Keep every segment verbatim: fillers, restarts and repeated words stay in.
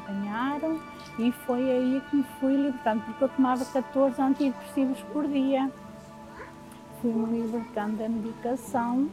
apanharam e foi aí que me fui libertando, porque eu tomava catorze antidepressivos por dia. Fui-me libertando da medicação.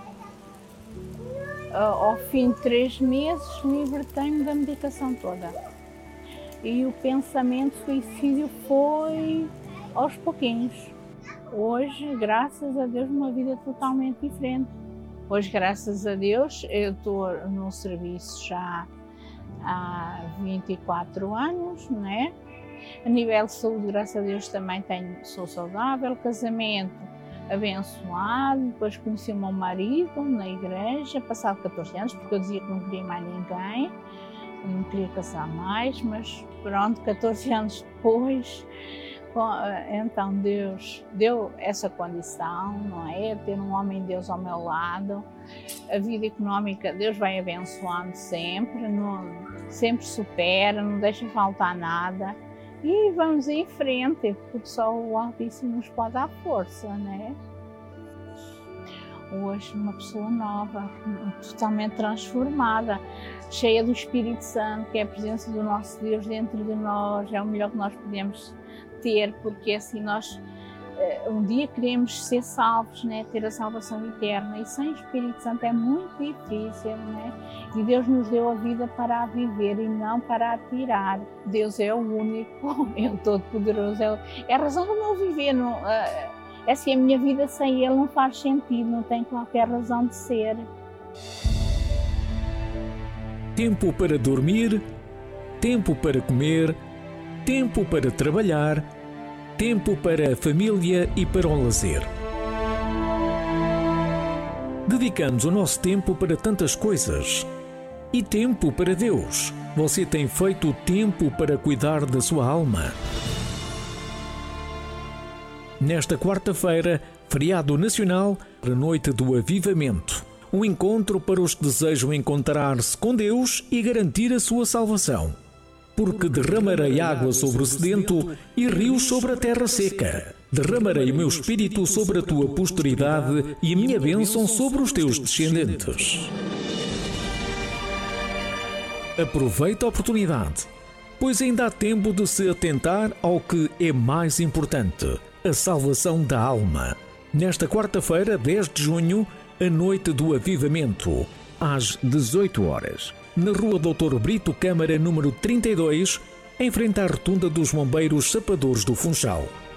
Ao fim de três meses, libertei-me da medicação toda. E o pensamento suicídio foi aos pouquinhos. Hoje, graças a Deus, uma vida totalmente diferente. Hoje, graças a Deus, eu estou no serviço já há vinte e quatro anos, né? A nível de saúde, graças a Deus, também tenho, sou saudável. Casamento abençoado. Depois conheci o meu marido na igreja, passado catorze anos, porque eu dizia que não queria mais ninguém, não queria casar mais, mas pronto, catorze anos depois, então Deus deu essa condição, não é? Ter um homem de Deus ao meu lado. A vida económica, Deus vai abençoando sempre, não, sempre supera, não deixa faltar nada. E vamos em frente, porque só o Altíssimo nos pode dar força, né? Hoje uma pessoa nova, totalmente transformada, cheia do Espírito Santo, que é a presença do nosso Deus dentro de nós, é o melhor que nós podemos ter, porque assim nós um dia queremos ser salvos, né? Ter a salvação eterna, e sem Espírito Santo é muito difícil, né? E Deus nos deu a vida para a viver e não para a tirar. Deus é o único, é o Todo-Poderoso, é, é a razão do meu viver. Não, é assim, a minha vida sem Ele não faz sentido, não tem qualquer razão de ser. Tempo para dormir, tempo para comer, tempo para trabalhar, tempo para a família e para o lazer. Dedicamos o nosso tempo para tantas coisas. E tempo para Deus. Você tem feito tempo para cuidar da sua alma? Nesta quarta-feira, feriado nacional, a noite do avivamento. Um encontro para os que desejam encontrar-se com Deus e garantir a sua salvação. Porque derramarei água sobre o sedento e rios sobre a terra seca. Derramarei o meu espírito sobre a tua posteridade e a minha bênção sobre os teus descendentes. Aproveita a oportunidade, pois ainda há tempo de se atentar ao que é mais importante, a salvação da alma. Nesta quarta-feira, dez de junho, a noite do avivamento, às dezoito horas. Na rua doutor Brito Câmara, número trinta e dois, em frente à rotunda dos Bombeiros Sapadores do Funchal.